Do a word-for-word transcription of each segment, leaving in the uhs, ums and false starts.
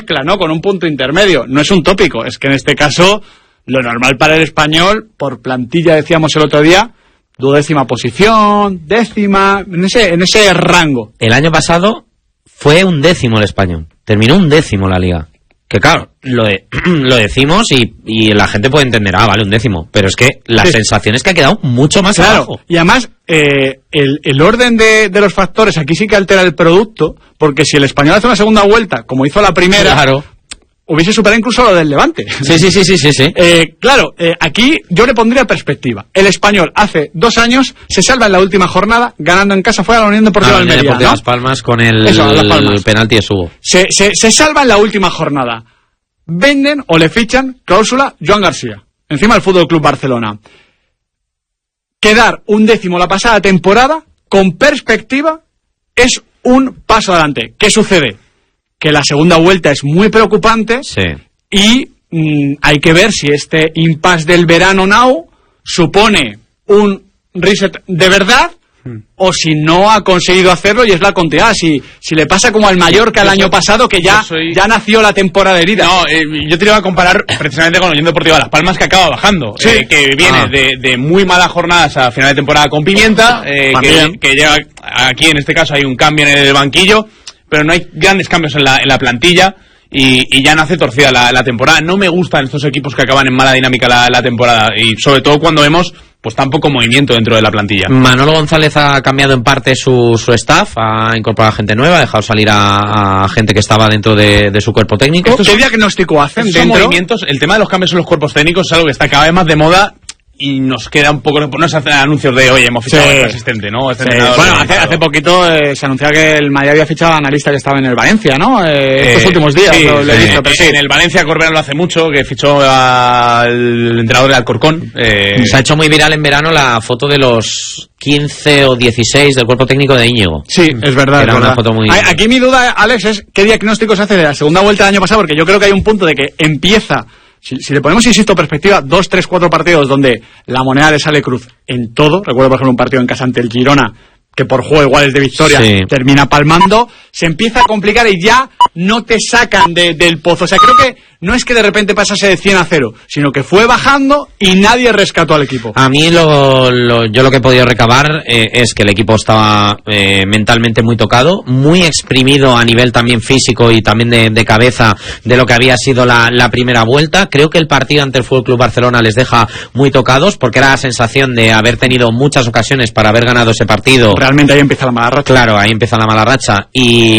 mezcla, ¿no? Con un punto intermedio. No es un tópico, es que en este caso lo normal para el Español, por plantilla decíamos el otro día, duodécima posición, décima, en ese, en ese rango. El año pasado fue un décimo el Español, terminó un décimo la Liga. Que claro, lo, de, lo decimos y, y la gente puede entender, ah, vale, un décimo, pero es que la sí. sensación es que ha quedado mucho más claro, abajo. Y además, eh, el, el orden de, de los factores aquí sí que altera el producto, porque si el Español hace una segunda vuelta, como hizo la primera, claro, hubiese superado incluso lo del Levante. Sí, sí, sí, sí, sí. sí. Eh, claro, eh, aquí yo le pondría perspectiva. El Español hace dos años se salva en la última jornada ganando en casa fuera a la Unión Deportiva ah, de Almería, ¿no? Las Palmas con el, Eso, Las Palmas. el penalti de Subo. Se, se, se salva en la última jornada. Venden o le fichan, cláusula, Joan García. Encima del Fútbol Club Barcelona. Quedar un décimo la pasada temporada, con perspectiva, es un paso adelante. ¿Qué sucede? Que la segunda vuelta es muy preocupante sí. y mmm, hay que ver si este impasse del verano now supone un reset de verdad hmm. o si no ha conseguido hacerlo y es la continuidad. Si, si le pasa como al Mallorca el año pasado, que ya, soy... ya nació la temporada herida. No, eh, yo te iba a comparar precisamente con la Unión Deportiva Las Palmas, que acaba bajando, sí. eh, que viene ah. de, de muy malas jornadas a final de temporada con Pimienta, eh, que, que llega aquí en este caso hay un cambio en el banquillo, pero no hay grandes cambios en la, en la plantilla y, y ya nace torcida la, la temporada. No me gustan estos equipos que acaban en mala dinámica la, la temporada y sobre todo cuando vemos pues tan poco movimiento dentro de la plantilla. Manolo González ha cambiado en parte su, su staff, ha incorporado a gente nueva, ha dejado salir a, a gente que estaba dentro de, de su cuerpo técnico. ¿Qué diagnóstico hacen dentro? Son movimientos, el tema de los cambios en los cuerpos técnicos es algo que está cada vez más de moda. Y nos queda un poco, no se hacen anuncios de, oye, hemos fichado sí. este asistente, ¿no? Este sí. Bueno, hace, hace poquito eh, se anunciaba que el Madrid había fichado al analista que estaba en el Valencia, ¿no? Eh, eh, estos últimos días, sí, lo, lo he sí. visto. Pero sí. En el Valencia Corberán lo hace mucho, que fichó al entrenador del Alcorcón. Eh... Se ha hecho muy viral en verano la foto de los quince o dieciséis del cuerpo técnico de Íñigo. Sí, es verdad. Era es una verdad. foto muy... Aquí mi duda, Alex, es qué diagnóstico se hace de la segunda vuelta del año pasado, porque yo creo que hay un punto de que empieza... Si, si le ponemos, insisto, perspectiva, dos, tres, cuatro partidos donde la moneda le sale cruz en todo. Recuerdo, por ejemplo, un partido en casa ante el Girona, que por juego igual es de victoria, sí. termina palmando. Se empieza a complicar y ya no te sacan de, del pozo. O sea, creo que no es que de repente pasase de cien a cero, sino que fue bajando y nadie rescató al equipo. A mí lo, lo yo lo que he podido recabar eh, es que el equipo estaba eh, mentalmente muy tocado, muy exprimido a nivel también físico y también de, de cabeza de lo que había sido la, la primera vuelta. Creo que el partido ante el Fútbol Club Barcelona les deja muy tocados porque era la sensación de haber tenido muchas ocasiones para haber ganado ese partido. Realmente ahí empieza la mala racha. Claro, ahí empieza la mala racha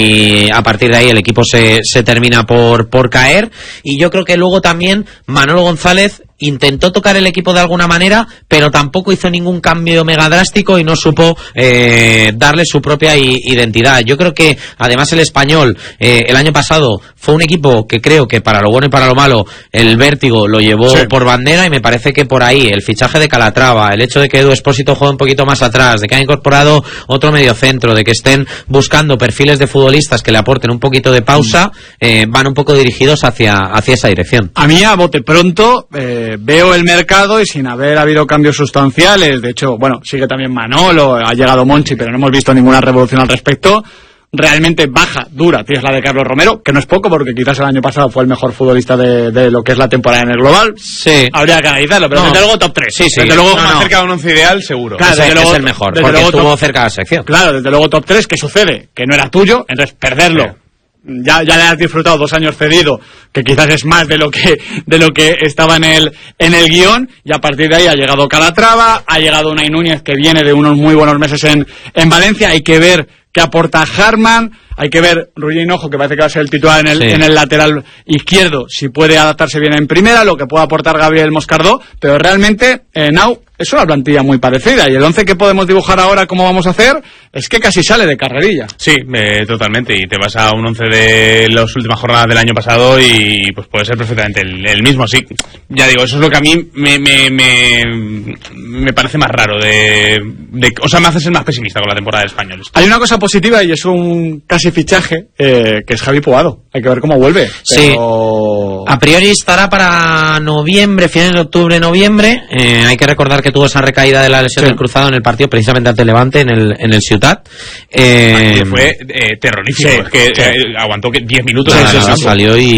y a partir de ahí el equipo se, se termina por, por caer. Y yo creo que luego también Manolo González intentó tocar el equipo de alguna manera, pero tampoco hizo ningún cambio mega drástico y no supo eh, darle su propia i- identidad. Yo creo que además el Español eh, el año pasado fue un equipo que creo que para lo bueno y para lo malo el vértigo lo llevó sí. por bandera y me parece que por ahí el fichaje de Calatrava, el hecho de que Edu Expósito juegue un poquito más atrás, de que haya incorporado otro mediocentro, de que estén buscando perfiles de futbolistas que le aporten un poquito de pausa, eh, van un poco dirigidos hacia, hacia esa dirección. A mí a bote pronto eh, veo el mercado y sin haber habido cambios sustanciales, de hecho, bueno, sigue también Manolo, ha llegado Monchi, pero no hemos visto ninguna revolución al respecto. Realmente baja, dura, tienes la de Carlos Romero, que no es poco porque quizás el año pasado fue el mejor futbolista de, de lo que es la temporada en el global. Sí. Habría que analizarlo, pero no. desde luego top tres. Sí, sí. Desde luego no, más no. cerca de un once ideal, seguro. Claro, ese, desde luego, es el mejor, desde porque luego estuvo top, cerca de la sección. Claro, desde luego top tres. ¿Qué sucede? Que no era tuyo, entonces perderlo. Sí. Ya, ya le has disfrutado dos años cedido, que quizás es más de lo que de lo que estaba en el en el guión, y a partir de ahí ha llegado Calatrava, ha llegado Unai Núñez, que viene de unos muy buenos meses en, en Valencia. Hay que ver qué aporta Harman, hay que ver Ruiz Hinojo, que parece que va a ser el titular en el, sí. en el lateral izquierdo, si puede adaptarse bien en primera, lo que pueda aportar Gabriel Moscardó, pero realmente eh, Nau es una plantilla muy parecida, y el once que podemos dibujar ahora, cómo vamos a hacer, es que casi sale de carrerilla. Sí, eh, totalmente, y te vas a un once de las últimas jornadas del año pasado y pues puede ser perfectamente el, el mismo, sí. Ya digo, eso es lo que a mí me, me, me, me parece más raro, de, de, o sea, me hace ser más pesimista con la temporada de Españoles. Hay una cosa positiva y es un casi fichaje, eh, que es Javi Puado. Hay que ver cómo vuelve. Pero... Sí, a priori estará para noviembre, finales de octubre, noviembre. Eh, hay que recordar que tuvo esa recaída de la lesión sí. del cruzado en el partido precisamente ante el Levante en el en el Ciutat. Eh, fue eh, terrorífico, sí, es que sí. eh, aguantó diez minutos. Nada, nada, salió y